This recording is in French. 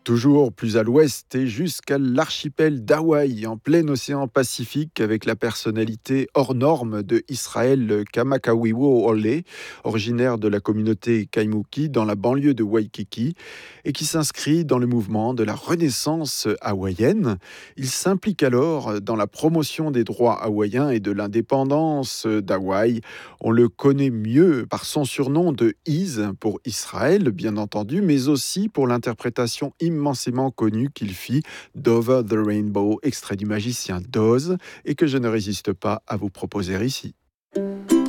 Toujours plus à l'ouest et jusqu'à l'archipel d'Hawaï, en plein océan Pacifique, avec la personnalité hors norme de Israël Kamakawiwo Ole, originaire de la communauté Kaimuki dans la banlieue de Waikiki, et qui s'inscrit dans le mouvement de la renaissance hawaïenne. Il s'implique alors dans la promotion des droits hawaïens et de l'indépendance d'Hawaï. On le connaît mieux par son surnom de Is pour Israël, bien entendu, mais aussi pour l'interprétation immensément connue qu'il fit d'Over the Rainbow, extrait du magicien d'Oz, et que je ne résiste pas à vous proposer ici.